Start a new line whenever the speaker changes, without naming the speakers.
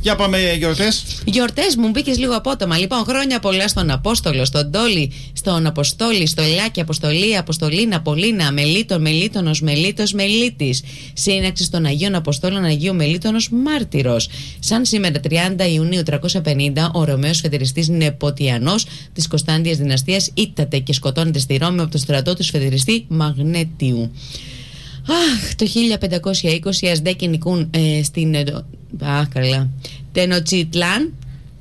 Για πάμε γιορτές.
Γιορτές μου μπήκες λίγο απότομα. Λοιπόν, χρόνια πολλά στον Απόστολο, στον Τόλι, στον Αποστόλη, στο Λάκη, Αποστολή, Αποστολίνα, Πολίνα, Μελίτων, Μελίτονος, Μελίτος, Μελίτης. Σύναξη των Αγίων Αποστόλων Αγίου Μελίτονος Μάρτυρος. Σαν σήμερα 30 Ιουνίου 350, ο Ρωμαίος φεδεριστής Νεποτιανός της Κωνσταντίας δυναστείας ήτταται και σκοτώνεται στη Ρώμη από το στρατό του σφεδεριστή Μαγνέτιου. Το 1520 οι Αζτέκοι νικούν στην Τενοτσιτλάν